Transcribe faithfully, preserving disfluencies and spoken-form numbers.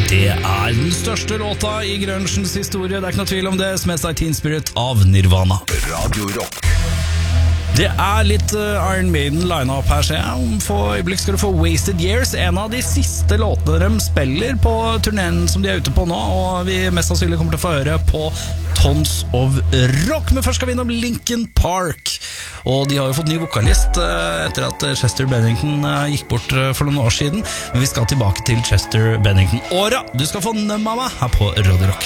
Det er den største låta i grunchens historie, det er ikke noe tvil om det, som heter Teen Spirit av Nirvana. Radio Rock. Det er litt uh, Iron Maiden line up her, ser jeg. Om få øyeblikk skal du få Wasted Years, en av de siste låtene de spiller på turnéen som de er ute på nå, og vi mest sannsynlig kommer til å få høre på Tons of Rock. Men først skal vi innom Linkin Park, og de har jo fått ny vokalist uh, etter at Chester Bennington uh, gikk bort uh, for noen år siden. Men vi skal tilbake til Chester Bennington-åra. Du skal få Numb av meg her på Radio Rock.